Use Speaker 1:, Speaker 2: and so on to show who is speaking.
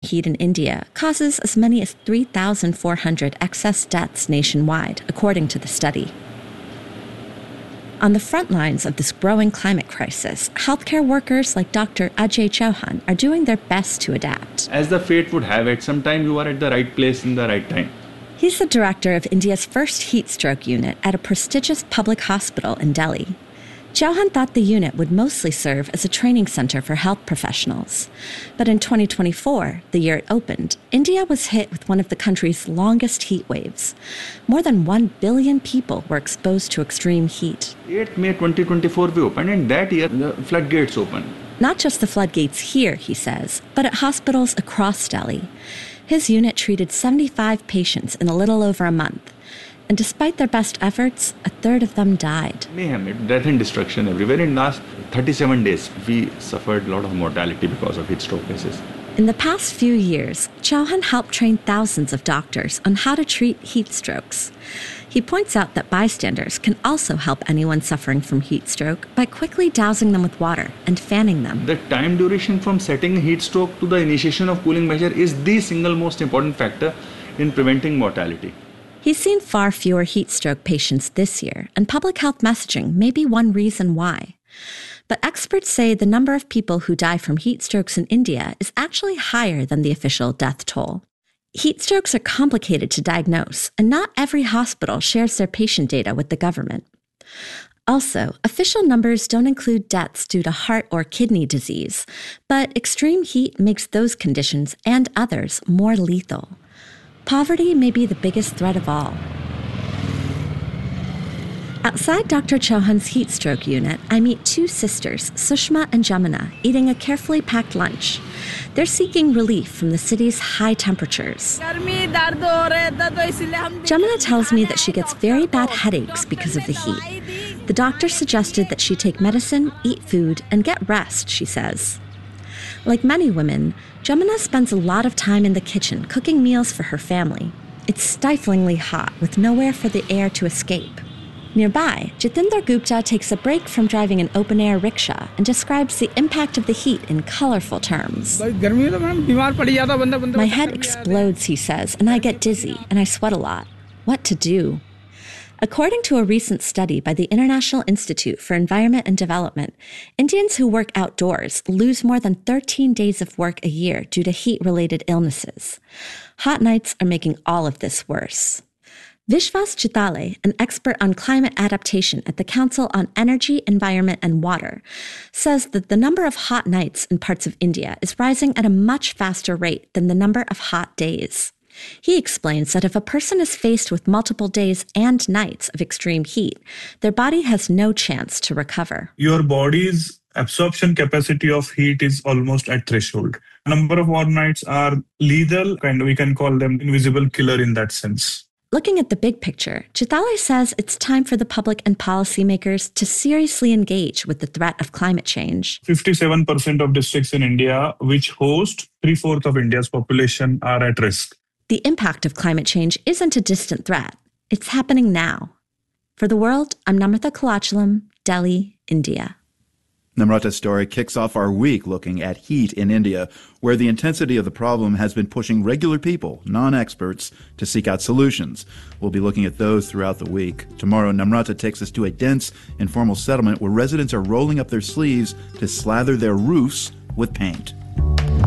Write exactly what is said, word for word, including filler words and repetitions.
Speaker 1: heat in India causes as many as three thousand four hundred excess deaths nationwide, according to the study. On the front lines of this growing climate crisis, healthcare workers like Doctor Ajay Chauhan are doing their best to adapt.
Speaker 2: As the fate would have it, sometimes you are at the right place in the right time.
Speaker 1: He's the director of India's first heat stroke unit at a prestigious public hospital in Delhi. Chauhan thought the unit would mostly serve as a training center for health professionals. But in twenty twenty-four, the year it opened, India was hit with one of the country's longest heat waves. More than one billion people were exposed to extreme heat.
Speaker 2: eighth of May twenty twenty-four we opened, and that year the floodgates opened.
Speaker 1: Not just the floodgates here, he says, but at hospitals across Delhi. His unit treated seventy-five patients in a little over a month. And despite their best efforts, a third of them died.
Speaker 2: Mayhem, death and destruction everywhere. In the last thirty-seven days, we suffered a lot of mortality because of heat stroke cases.
Speaker 1: In the past few years, Chauhan helped train thousands of doctors on how to treat heat strokes. He points out that bystanders can also help anyone suffering from heat stroke by quickly dousing them with water and fanning them.
Speaker 2: The time duration from setting a heat stroke to the initiation of cooling measure is the single most important factor in preventing mortality.
Speaker 1: He's seen far fewer heat stroke patients this year, and public health messaging may be one reason why. But experts say the number of people who die from heat strokes in India is actually higher than the official death toll. Heat strokes are complicated to diagnose, and not every hospital shares their patient data with the government. Also, official numbers don't include deaths due to heart or kidney disease, but extreme heat makes those conditions and others more lethal. Poverty may be the biggest threat of all. Outside Doctor Chauhan's heat stroke unit, I meet two sisters, Sushma and Jamuna, eating a carefully packed lunch. They're seeking relief from the city's high temperatures. Jamuna tells me that she gets very bad headaches because of the heat. The doctor suggested that she take medicine, eat food, and get rest, she says. Like many women, Jamuna spends a lot of time in the kitchen cooking meals for her family. It's stiflingly hot with nowhere for the air to escape. Nearby, Jatinder Gupta takes a break from driving an open-air rickshaw and describes the impact of the heat in colorful terms. My head explodes, he says, and I get dizzy, and I sweat a lot. What to do? According to a recent study by the International Institute for Environment and Development, Indians who work outdoors lose more than thirteen days of work a year due to heat-related illnesses. Hot nights are making all of this worse. Vishwas Chitale, an expert on climate adaptation at the Council on Energy, Environment and Water, says that the number of hot nights in parts of India is rising at a much faster rate than the number of hot days. He explains that if a person is faced with multiple days and nights of extreme heat, their body has no chance to recover.
Speaker 3: Your body's absorption capacity of heat is almost at threshold. A number of hot nights are lethal, and we can call them invisible killer in that sense.
Speaker 1: Looking at the big picture, Chitale says it's time for the public and policymakers to seriously engage with the threat of climate change.
Speaker 3: fifty-seven percent of districts in India, which host three-fourths of India's population, are at risk.
Speaker 1: The impact of climate change isn't a distant threat. It's happening now. For The World, I'm Namrata Kalachalam, Delhi, India.
Speaker 4: Namrata's story kicks off our week looking at heat in India, where the intensity of the problem has been pushing regular people, non-experts, to seek out solutions. We'll be looking at those throughout the week. Tomorrow, Namrata takes us to a dense, informal settlement where residents are rolling up their sleeves to slather their roofs with paint.